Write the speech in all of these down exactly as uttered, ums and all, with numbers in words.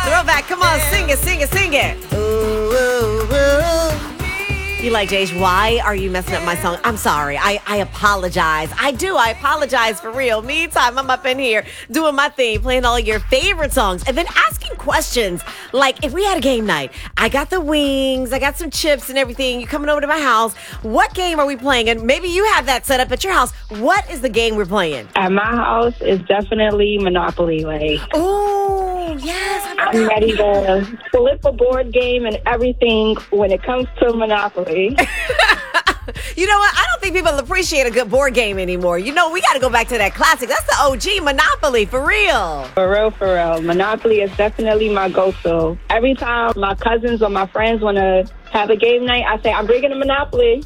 Throwback. Come on, sing it, sing it, sing it. Ooh, ooh, ooh. You like, Jage, why are you messing up my song? I'm sorry. I, I apologize. I do. I apologize for real. Meantime, I'm up in here doing my thing, playing all your favorite songs, and then asking questions. Like, if we had a game night, I got the wings, I got some chips and everything. You coming over to my house. What game are we playing? And maybe you have that set up at your house. What is the game we're playing? At my house, it's definitely Monopoly. Like, oh, yes. I'm ready to flip a board game and everything when it comes to Monopoly. You know what? I don't think people appreciate a good board game anymore. You know, we got to go back to that classic. That's the O G Monopoly, for real. For real, for real. Monopoly is definitely my go-to. Every time my cousins or my friends want to have a game night, I say, I'm bringing a Monopoly.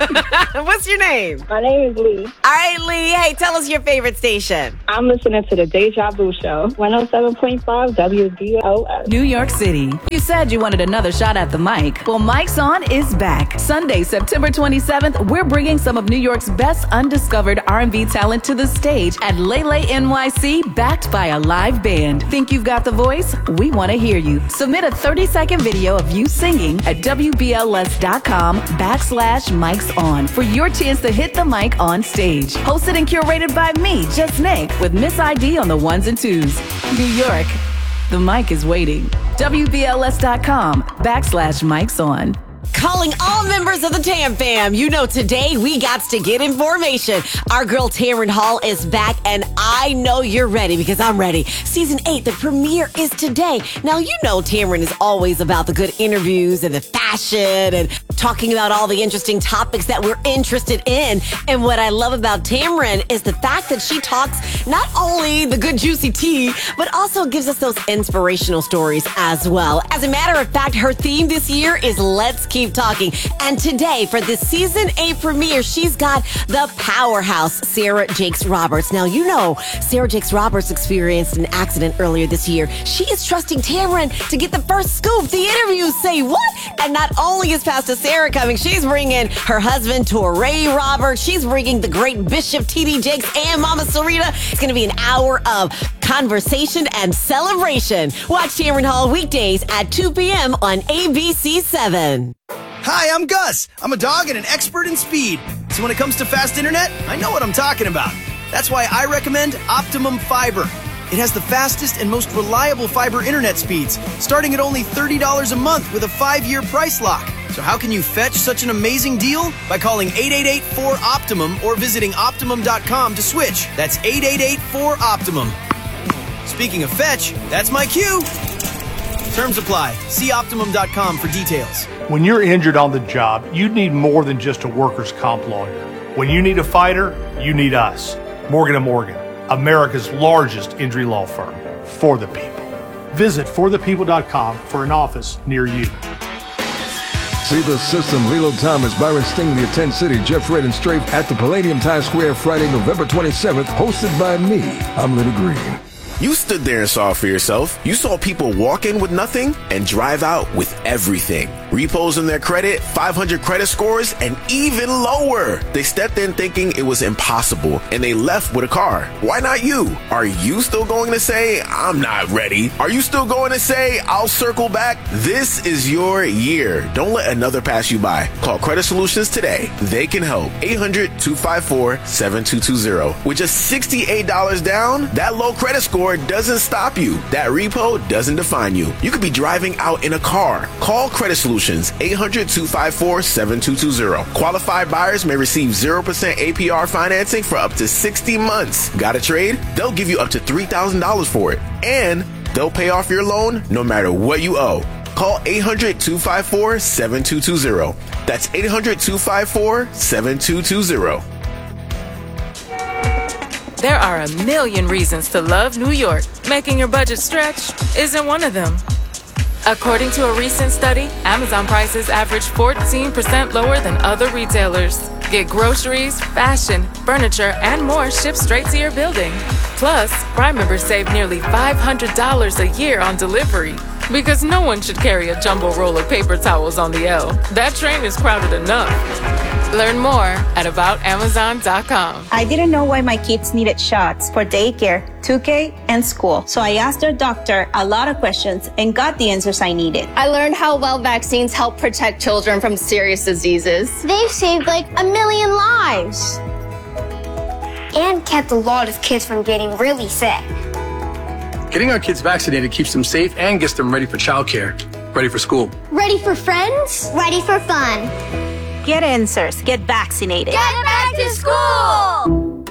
What's your name? My name is Lee. All right, Lee. Hey, tell us your favorite station. I'm listening to the Deja Vu Show, one oh seven point five W D O S. New York City. You said you wanted another shot at the mic. Well, Mike's On is back. Sunday, September twenty-seventh, we're bringing some of New York's best undiscovered R and B talent to the stage at Lele N Y C, backed by a live band. Think you've got the voice? We want to hear you. Submit a thirty-second video of you singing at W B L S dot com backslash Mike's On for your chance to hit the mic on stage. Hosted and curated by me, Just Nick, with Miss I D on the ones and twos. New York, the mic is waiting. W B L S dot com backslash Mike's On. Calling all members of the Tam Fam. You know, today we got to get information. Our girl Tamron Hall is back, and I know you're ready because I'm ready. Season eight, the premiere is today. Now, you know Tamron is always about the good interviews and the fashion and talking about all the interesting topics that we're interested in. And what I love about Tamron is the fact that she talks not only the good juicy tea, but also gives us those inspirational stories as well. As a matter of fact, her theme this year is Let's Keep Talking. And today, for the season eight premiere, she's got the powerhouse Sarah Jakes Roberts. Now, you know, Sarah Jakes Roberts experienced an accident earlier this year. She is trusting Tamron to get the first scoop. The interviews say what? And not only is Pastor Sarah coming, she's bringing her husband, Touré Roberts. She's bringing the great Bishop T D Jakes and Mama Sarita. It's going to be an hour of conversation and celebration. Watch Tamron Hall weekdays at two p.m. on A B C seven. Hi, I'm Gus. I'm a dog and an expert in speed. So when it comes to fast internet, I know what I'm talking about. That's why I recommend Optimum Fiber. It has the fastest and most reliable fiber internet speeds, starting at only thirty dollars a month with a five-year price lock. So how can you fetch such an amazing deal? By calling eight eight eight four Optimum or visiting optimum dot com to switch. That's eight eight eight four Optimum. Speaking of fetch, that's my cue. Terms apply. See optimum dot com for details. When you're injured on the job, you need more than just a workers' comp lawyer. When you need a fighter, you need us. Morgan and Morgan, America's largest injury law firm. For the people. Visit for the people dot com for an office near you. See the system, Lilo Thomas, Byron Stingley at Tent City, Jeff Red and Strafe at the Palladium Times Square Friday, November twenty-seventh, hosted by me. I'm Little Green. You stood there and saw it for yourself. You saw people walk in with nothing and drive out with everything. Repos in their credit, five hundred credit scores, and even lower. They stepped in thinking it was impossible, and they left with a car. Why not you? Are you still going to say, I'm not ready? Are you still going to say, I'll circle back? This is your year. Don't let another pass you by. Call Credit Solutions today. They can help. eight hundred, two five four, seven two two zero. With just sixty-eight dollars down, that low credit score doesn't stop you. That repo doesn't define you. You could be driving out in a car. Call Credit Solutions, eight hundred, two five four, seven two two zero. Qualified buyers may receive zero percent A P R financing for up to sixty months. Got a trade? They'll give you up to three thousand dollars for it. And they'll pay off your loan no matter what you owe. Call eight hundred, two five four, seven two two zero. That's eight hundred, two five four, seven two two zero. There are a million reasons to love New York. Making your budget stretch isn't one of them. According to a recent study, Amazon prices average fourteen percent lower than other retailers. Get groceries, fashion, furniture, and more shipped straight to your building. Plus, Prime members save nearly five hundred dollars a year on delivery. Because no one should carry a jumbo roll of paper towels on the L. That train is crowded enough. Learn more at about amazon dot com. I didn't know why my kids needed shots for daycare, two K, and school. So I asked their doctor a lot of questions and got the answers I needed. I learned how well vaccines help protect children from serious diseases. They've saved like a million lives. And kept a lot of kids from getting really sick. Getting our kids vaccinated keeps them safe and gets them ready for childcare, ready for school. Ready for friends? Ready for fun. Get answers. Get vaccinated. Get back to school!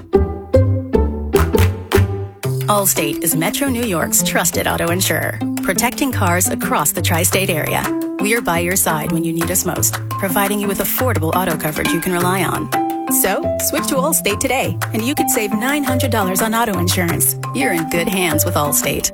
Allstate is Metro New York's trusted auto insurer, protecting cars across the tri-state area. We are by your side when you need us most, providing you with affordable auto coverage you can rely on. So, switch to Allstate today, and you could save nine hundred dollars on auto insurance. You're in good hands with Allstate.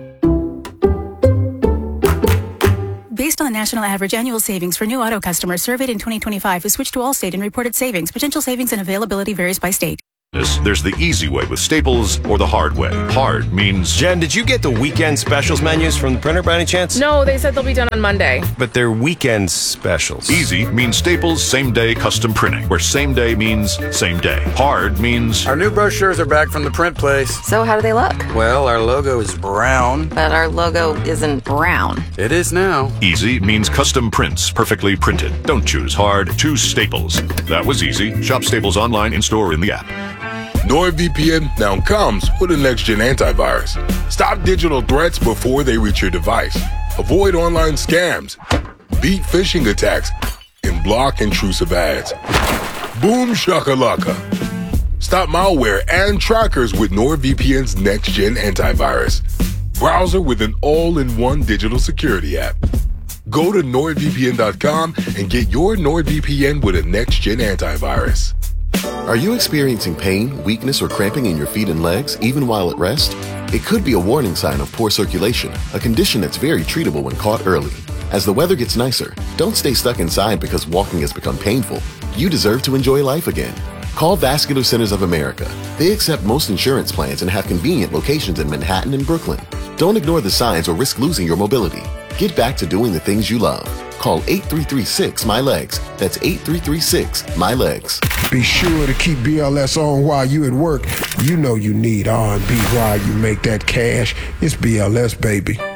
Based on the national average annual savings for new auto customers surveyed in twenty twenty-five who switched to Allstate and reported savings, potential savings and availability varies by state. There's the easy way with Staples or the hard way. Hard means... Jen, did you get the weekend specials menus from the printer by any chance? No, they said they'll be done on Monday. But they're weekend specials. Easy means Staples same-day custom printing, where same day means same day. Hard means... Our new brochures are back from the print place. So how do they look? Well, our logo is brown. But our logo isn't brown. It is now. Easy means custom prints, perfectly printed. Don't choose hard, choose Staples. That was easy. Shop Staples online, in-store, in the app. NordVPN now comes with a next-gen antivirus. Stop digital threats before they reach your device. Avoid online scams, beat phishing attacks, and block intrusive ads. Boom shakalaka. Stop malware and trackers with NordVPN's next-gen antivirus. Browser with an all-in-one digital security app. Go to nord V P N dot com and get your NordVPN with a next-gen antivirus. Are you experiencing pain, weakness, or cramping in your feet and legs, even while at rest? It could be a warning sign of poor circulation, a condition that's very treatable when caught early. As the weather gets nicer, don't stay stuck inside because walking has become painful. You deserve to enjoy life again. Call Vascular Centers of America. They accept most insurance plans and have convenient locations in Manhattan and Brooklyn. Don't ignore the signs or risk losing your mobility. Get back to doing the things you love. Call eight three three six, M Y L E G S. That's eight three three six, M Y L E G S. Be sure to keep B L S on while you at work. You know you need R and B while you make that cash. It's B L S, baby.